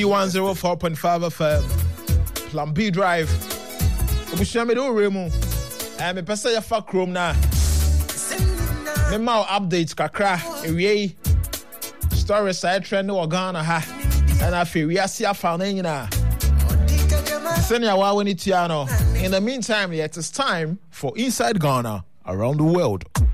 104.5 FM Plan B Drive. Obushame do remu. Me pesa ya fa chrome na. Me ma updates kakra ewie. Story side trend no Ghana ha. And afi we asia fa na nyina. Senior wa woni tia no. In the meantime, it is time for Inside Ghana Around the World.